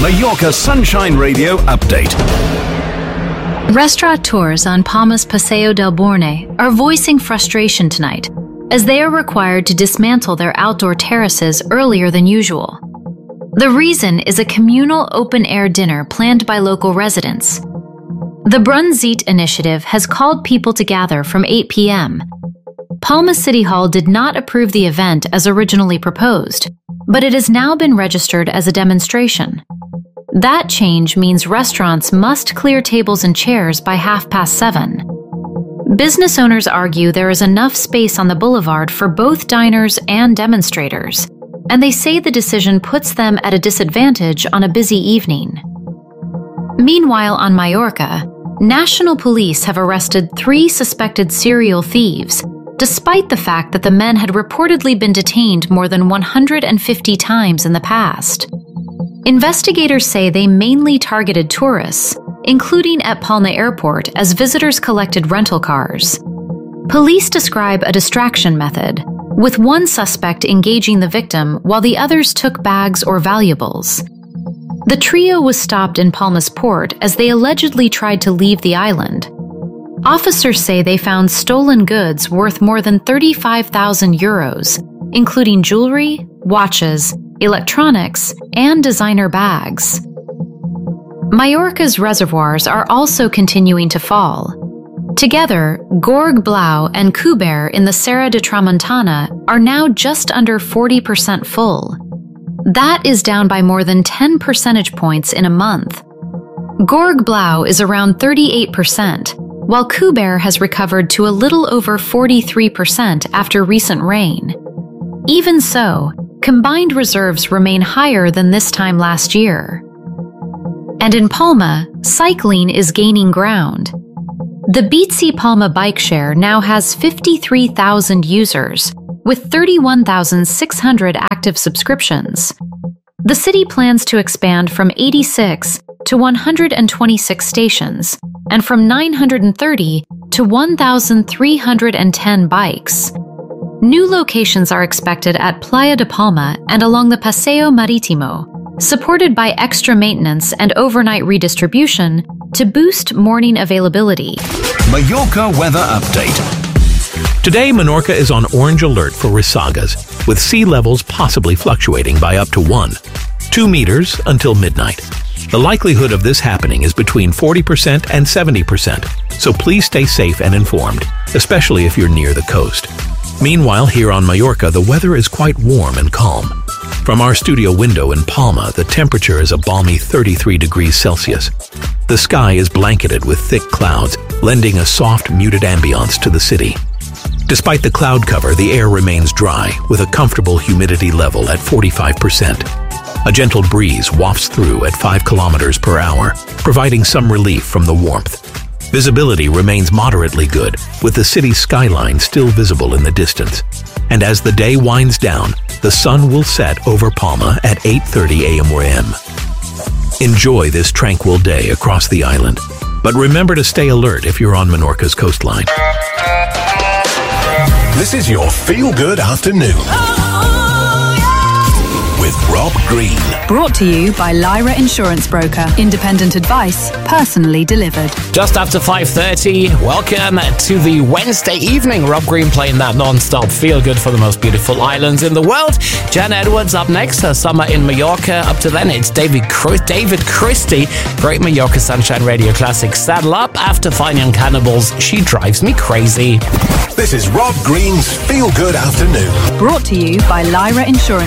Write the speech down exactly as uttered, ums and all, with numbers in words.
Mallorca Sunshine Radio Update. Restaurateurs on Palma's Paseo del Borne are voicing frustration tonight as they are required to dismantle their outdoor terraces earlier than usual. The reason is a communal open-air dinner planned by local residents. The Brunzit initiative has called people to gather from eight p.m. Palma City Hall did not approve the event as originally proposed, but it has now been registered as a demonstration. That change means restaurants must clear tables and chairs by half past seven. Business owners argue there is enough space on the boulevard for both diners and demonstrators, and they say the decision puts them at a disadvantage on a busy evening. Meanwhile, on Mallorca, national police have arrested three suspected serial thieves, despite the fact that the men had reportedly been detained more than one hundred fifty times in the past. Investigators say they mainly targeted tourists, including at Palma Airport as visitors collected rental cars. Police describe a distraction method, with one suspect engaging the victim while the others took bags or valuables. The trio was stopped in Palma's port as they allegedly tried to leave the island. Officers say they found stolen goods worth more than thirty-five thousand euros, including jewelry, watches, electronics, and designer bags. Mallorca's reservoirs are also continuing to fall. Together, Gorg Blau and Cuber in the Serra de Tramontana are now just under forty percent full. That is down by more than ten percentage points in a month. Gorg Blau is around thirty-eight percent, while Cuber has recovered to a little over forty-three percent after recent rain. Even so, combined reserves remain higher than this time last year. And in Palma, cycling is gaining ground. The Bici Palma bike share now has fifty-three thousand users, with thirty-one thousand six hundred active subscriptions. The city plans to expand from eighty-six to one hundred twenty-six stations, and from nine hundred thirty to one thousand three hundred ten bikes. New locations are expected at Playa de Palma and along the Paseo Marítimo, supported by extra maintenance and overnight redistribution to boost morning availability. Mallorca Weather Update. Today, Menorca is on orange alert for risagas, with sea levels possibly fluctuating by up to one, two meters until midnight. The likelihood of this happening is between forty percent and seventy percent, so please stay safe and informed, especially if you're near the coast. Meanwhile, here on Mallorca, the weather is quite warm and calm. From our studio window in Palma, the temperature is a balmy thirty-three degrees Celsius. The sky is blanketed with thick clouds, lending a soft, muted ambiance to the city. Despite the cloud cover, the air remains dry, with a comfortable humidity level at forty-five percent. A gentle breeze wafts through at five kilometers per hour, providing some relief from the warmth. Visibility remains moderately good, with the city's skyline still visible in the distance. And as the day winds down, the sun will set over Palma at eight thirty a m Enjoy this tranquil day across the island, but remember to stay alert if you're on Menorca's coastline. This is your feel-good afternoon. With Rob Green. Brought to you by Lyra Insurance Broker. Independent advice, personally delivered. Just after five thirty, welcome to the Wednesday evening. Rob Green playing that non-stop feel-good for the most beautiful islands in the world. Jen Edwards up next, her Summer in Mallorca. Up to then, it's David Cru- David Christie. Great Mallorca Sunshine Radio classic. Saddle up after Fine Young Cannibals. She Drives Me Crazy. This is Rob Green's Feel Good Afternoon. Brought to you by Lyra Insurance